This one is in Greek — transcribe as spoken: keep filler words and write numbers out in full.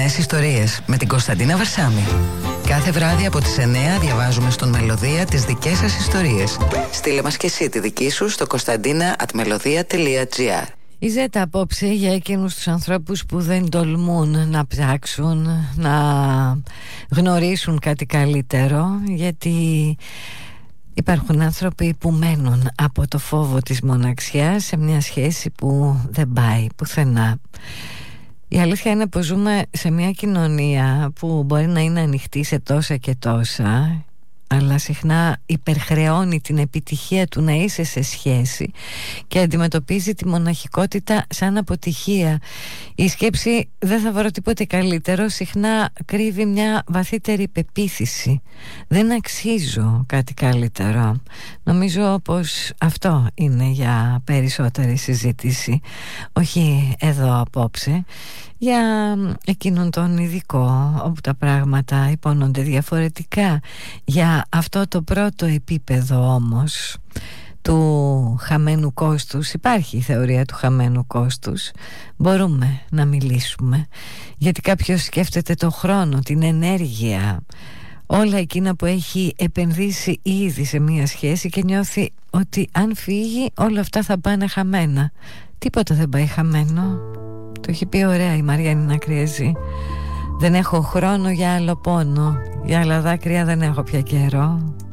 Αληθινές ιστορίες με την Κωνσταντίνα Βαρσάμι. Κάθε βράδυ από τις εννιά διαβάζουμε στον Μελωδία τις δικές σας ιστορίες. Στείλε μας και εσύ τη δική σου στο κωνσταντίνα at melodia τελεία gr. Η Ζέτα απόψε για εκείνους τους ανθρώπους που δεν τολμούν να ψάξουν, να γνωρίσουν κάτι καλύτερο, γιατί υπάρχουν άνθρωποι που μένουν από το φόβο της μοναξιάς σε μια σχέση που δεν πάει πουθενά. Η αλήθεια είναι πως ζούμε σε μια κοινωνία που μπορεί να είναι ανοιχτή σε τόσα και τόσα, αλλά συχνά υπερχρεώνει την επιτυχία του να είσαι σε σχέση και αντιμετωπίζει τη μοναχικότητα σαν αποτυχία. Η σκέψη «δεν θα βρω τίποτε καλύτερο» συχνά κρύβει μια βαθύτερη πεποίθηση. Δεν αξίζω κάτι καλύτερο. Νομίζω πως αυτό είναι για περισσότερη συζήτηση, όχι εδώ απόψε, για εκείνον τον ειδικό όπου τα πράγματα υπόνονται διαφορετικά. Για αυτό το πρώτο επίπεδο όμως του χαμένου κόστους, υπάρχει η θεωρία του χαμένου κόστους, μπορούμε να μιλήσουμε, γιατί κάποιος σκέφτεται το χρόνο, την ενέργεια, όλα εκείνα που έχει επενδύσει ήδη σε μία σχέση και νιώθει ότι αν φύγει όλα αυτά θα πάνε χαμένα. Τίποτα δεν πάει χαμένο. Το έχει πει ωραία η Μαριάννη Νακριέζη. Δεν έχω χρόνο για άλλο πόνο, για άλλα δάκρυα δεν έχω πια καιρό.